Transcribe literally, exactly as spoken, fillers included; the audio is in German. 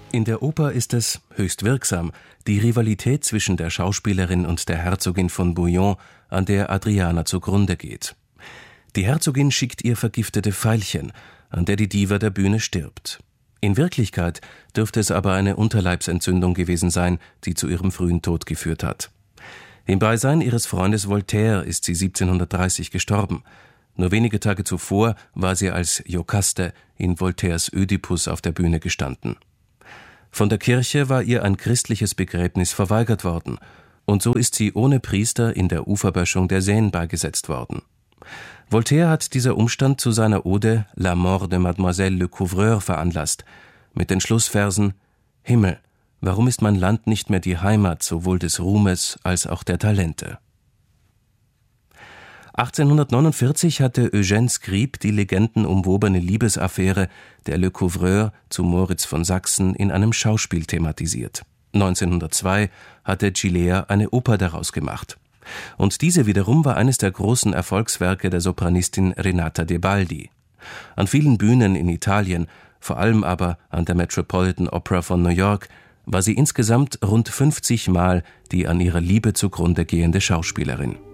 In der Oper ist es höchst wirksam, die Rivalität zwischen der Schauspielerin und der Herzogin von Bouillon, an der Adriana zugrunde geht. Die Herzogin schickt ihr vergiftete Veilchen, an der die Diva der Bühne stirbt. In Wirklichkeit dürfte es aber eine Unterleibsentzündung gewesen sein, die zu ihrem frühen Tod geführt hat. Im Beisein ihres Freundes Voltaire ist sie siebzehnhundertdreißig gestorben. Nur wenige Tage zuvor war sie als Iokaste in Voltaires Ödipus auf der Bühne gestanden. Von der Kirche war ihr ein christliches Begräbnis verweigert worden, und so ist sie ohne Priester in der Uferböschung der Seine beigesetzt worden. Voltaire hat dieser Umstand zu seiner Ode La Mort de Mademoiselle Le Couvreur veranlasst, mit den Schlussversen: Himmel, warum ist mein Land nicht mehr die Heimat sowohl des Ruhmes als auch der Talente? achtzehnhundertneunundvierzig hatte Eugène Scribe die legendenumwobene Liebesaffäre der Le Couvreur zu Moritz von Sachsen in einem Schauspiel thematisiert. neunzehnhundertzwei hatte Gilea eine Oper daraus gemacht. Und diese wiederum war eines der großen Erfolgswerke der Sopranistin Renata Tebaldi. An vielen Bühnen in Italien, vor allem aber an der Metropolitan Opera von New York, war sie insgesamt rund fünfzig Mal die an ihrer Liebe zugrunde gehende Schauspielerin.